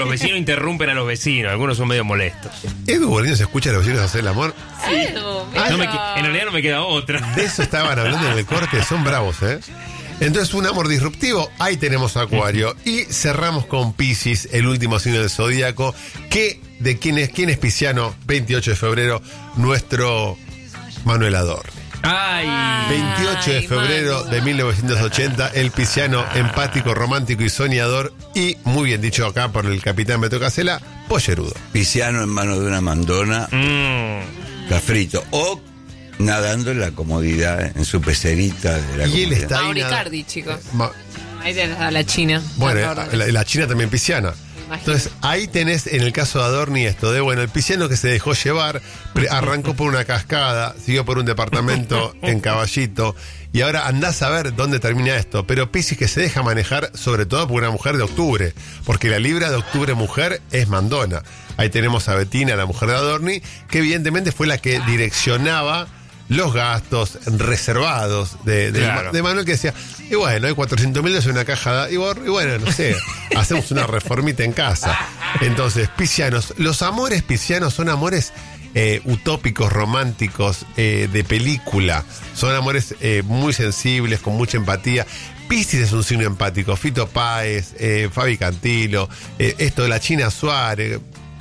Los vecinos interrumpen a los vecinos, algunos son medio molestos. ¿Edu Boliño se escucha a los vecinos hacer el amor? Sí. En realidad no me queda otra. De eso estaban hablando en el corte, son bravos, ¿eh? Entonces, un amor disruptivo, ahí tenemos Acuario. Y cerramos con Piscis, el último signo del zodíaco. ¿Quién es pisciano? 28 de febrero, nuestro Manuel Adorni. Ay. 28 de febrero de 1980, el pisciano empático, romántico y soñador. Y, muy bien dicho acá por el capitán Beto Casella, pollerudo. Pisciano en manos de una mandona, cafrito. O nadando en la comodidad, en su pecerita de la Y él comodidad. está ahí. Mauricardi, chicos. Ahí tenés a la China. Bueno, la China también pisciana. Entonces, ahí tenés en el caso de Adorni esto de, bueno, el pisciano que se dejó llevar, arrancó por una cascada, siguió por un departamento en Caballito, y ahora andás a ver dónde termina esto. Pero Piscis que se deja manejar, sobre todo por una mujer de octubre, porque la Libra de octubre mujer es mandona. Ahí tenemos a Betina, la mujer de Adorni, que evidentemente fue la que direccionaba los gastos reservados de Manuel, que decía, y bueno, hay 400.000 en una caja, y bueno, no sé, hacemos una reformita en casa. Entonces, piscianos, los amores piscianos son amores utópicos, románticos, de película, son amores muy sensibles, con mucha empatía. Piscis es un signo empático, Fito Páez, Fabi Cantilo, esto de la China Suárez,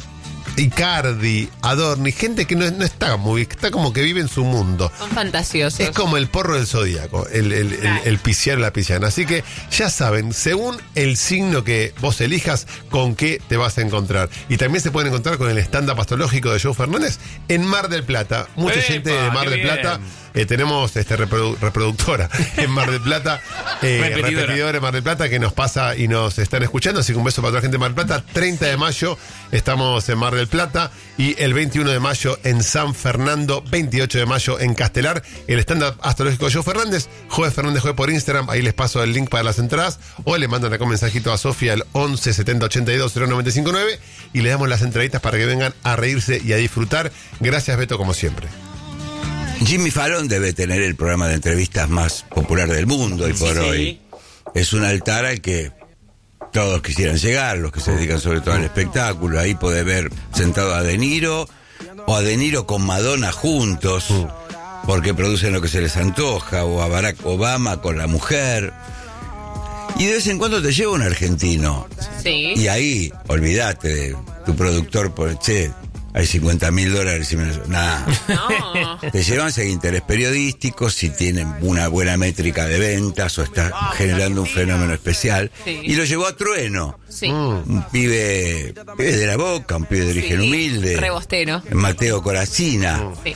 Icardi, Adorni, gente que no está está como que vive en su mundo. Son fantasiosos. Es como el porro del zodíaco, el pisciano, la pisciana. Así que ya saben, según el signo que vos elijas, con qué te vas a encontrar. Y también se pueden encontrar con el stand-up astrológico de Joe Fernández en Mar del Plata. Mucha gente de Mar del Plata. Tenemos reproductora en Mar del Plata, repetidora en Mar del Plata, que nos pasa y nos están escuchando. Así que un beso para toda la gente de Mar del Plata. 30 de mayo estamos en Mar del Plata y el 21 de mayo en San Fernando, 28 de mayo en Castelar, el stand-up astrológico de Joe Fernández. Joe Fernández por Instagram, ahí les paso el link para las entradas, o le mandan acá un mensajito a Sofía al 11 70 82 0959 y le damos las entraditas para que vengan a reírse y a disfrutar. Gracias, Beto, como siempre. Jimmy Fallon debe tener el programa de entrevistas más popular del mundo hoy por hoy. Es un altar al que todos quisieran llegar, los que se dedican sobre todo al espectáculo. Ahí puede ver sentado a De Niro, o a De Niro con Madonna juntos, porque producen lo que se les antoja, o a Barack Obama con la mujer. Y de vez en cuando te lleva un argentino. Sí. Y ahí, olvídate de tu productor, che, hay $50.000 y menos. Nah. No. Te llevan si hay interés periodístico, si tienen una buena métrica de ventas o está generando un fenómeno especial. Sí. Y lo llevó a Trueno. Sí. Un pibe de La Boca, un pibe de origen humilde. Rebostero. Mateo Coracina. Sí.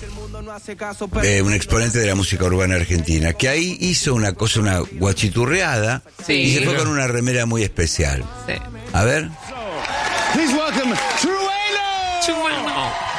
Un exponente de la música urbana argentina, que ahí hizo una guachiturreada y se fue con una remera muy especial. Sí. A ver. Please welcome Trueno. Chuano.